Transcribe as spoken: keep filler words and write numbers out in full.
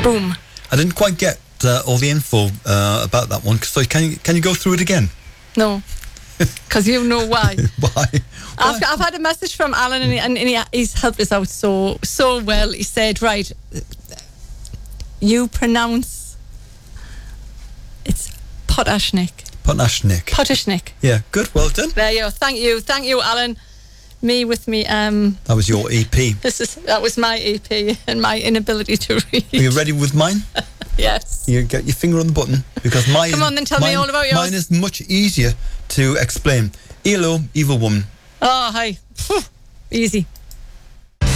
Boom. I didn't quite get uh, all the info uh, about that one. So can you, can you go through it again? No. Because you know why. Why? I've, I've had a message from Alan, and, he, and he, he's helped us out so so well. He said, right, you pronounce it's Potashnik. Potashnik. Potashnik. Yeah, good. Well done. There you go. Thank you. Thank you, Alan. Me with me. Um, that was your E P. This is That was my E P and my inability to read. Are you ready with mine? Yes. You get your finger on the button because mine. Come on, then tell mine, me all about yours. Mine is much easier to explain. Hello, evil woman. Oh, hi. Easy.